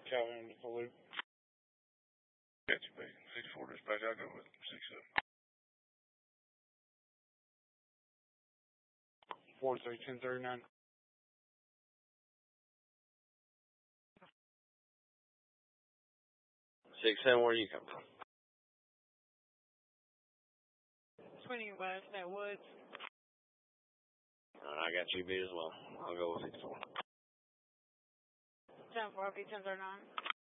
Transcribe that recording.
Calvin with the loop. Got you, baby. 64 dispatch, I'll go with 67. 43-1039. 67, where you come from? 20 West at Woods. I got you beat as well. I'll go with 64. 10-4, 1039.